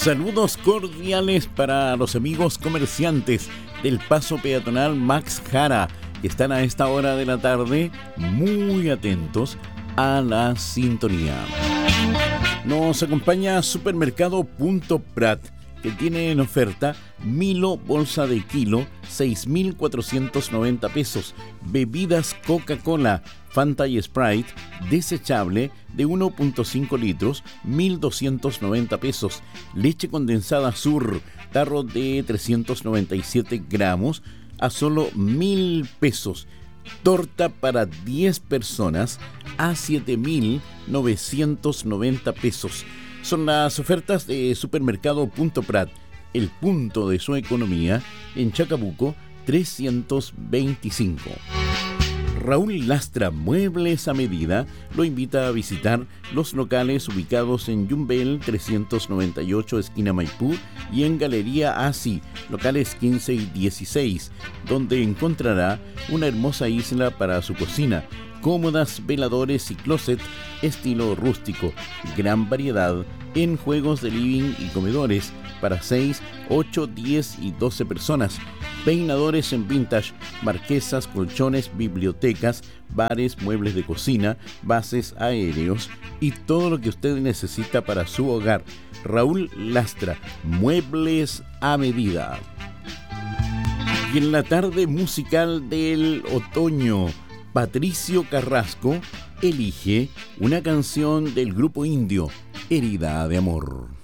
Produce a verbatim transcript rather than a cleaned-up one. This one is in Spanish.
Saludos cordiales para los amigos comerciantes del paso peatonal Max Jara, que están a esta hora de la tarde muy atentos a la sintonía. Nos acompaña Supermercado Punto Prat, que tiene en oferta Milo bolsa de kilo, seis mil cuatrocientos noventa pesos. Bebidas Coca-Cola, Fanta y Sprite, desechable de uno punto cinco litros, mil doscientos noventa pesos. Leche condensada Sur, tarro de trescientos noventa y siete gramos, a solo mil pesos. Torta para diez personas a siete mil novecientos noventa pesos. Son las ofertas de Supermercado Punto Prat, el punto de su economía, en Chacabuco trescientos veinticinco. Raúl Lastra Muebles a Medida lo invita a visitar los locales ubicados en Yumbel trescientos noventa y ocho, esquina Maipú, y en Galería Asi, locales quince y dieciséis, donde encontrará una hermosa isla para su cocina, cómodas, veladores y closet estilo rústico, gran variedad en juegos de living y comedores para seis, ocho, diez y doce personas, peinadores en vintage, marquesas, colchones, bibliotecas, bares, muebles de cocina, bases aéreos y todo lo que usted necesita para su hogar. Raúl Lastra, Muebles a Medida. Y en la tarde musical del otoño, Patricio Carrasco elige una canción del grupo indio, Herida de Amor.